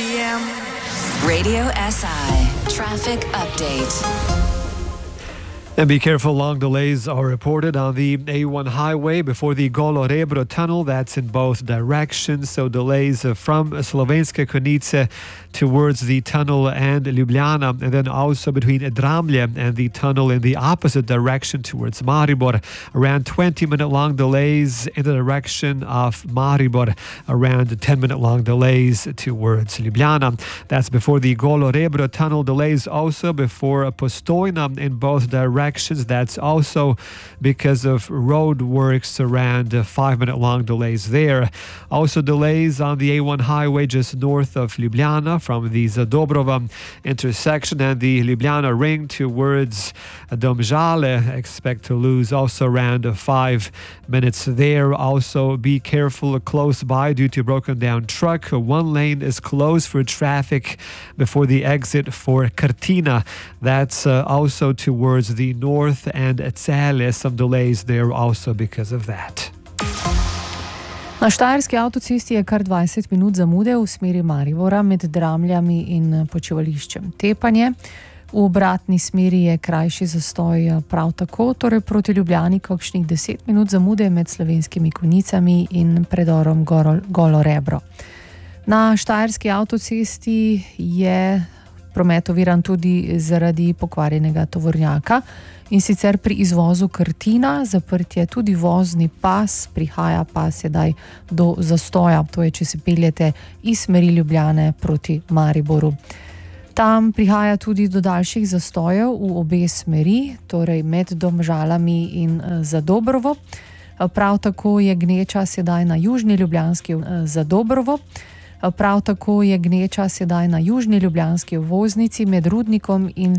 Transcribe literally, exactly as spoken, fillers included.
M. Radio S I Traffic Update. And be careful, long delays are reported on the A one highway before the Golo Rebro tunnel. That's in both directions. So delays from Slovenska Konjica towards the tunnel and Ljubljana, and then also between Dramlje and the tunnel in the opposite direction towards Maribor. Around twenty minute long delays in the direction of Maribor. Around ten minute long delays towards Ljubljana. That's before the Golo Rebro tunnel. Delays also before Postojna in both directions. That's also because of road works, around five minute long delays there. Also delays on the A one highway just north of Ljubljana from the Zadobrova intersection and the Ljubljana ring towards Domžale. Expect to lose also around five minutes there. Also be careful close by due to broken down truck. One lane is closed for traffic before the exit for Krtina. That's uh, also towards the north, and at Celle, some delays there also because of that. Na Štajerski avtocesti je kar dvajset minut zamude v smeri Maribora med Dramljami in počivališčem Tepanje. V obratni smeri je krajši zastoj prav tako, torej proti Ljubljani kakšnih deset minut zamude med Slovenskimi Konjicami in predorom Golo Rebro. Na Štajerski avtocesti je promet oviran tudi zaradi pokvarjenega tovornjaka, in sicer pri izvozu Krtina. Zaprt je tudi vozni pas, prihaja pa sedaj do zastoja, to je, če se peljete iz smeri Ljubljane proti Mariboru. Tam prihaja tudi do daljših zastojev v obe smeri, torej med Domžalami in Zadobrovo. Prav tako je gneča sedaj na južni ljubljanski Zadobrovo. Prav tako je gneča sedaj na južni ljubljanski obvoznici med Rudnikom in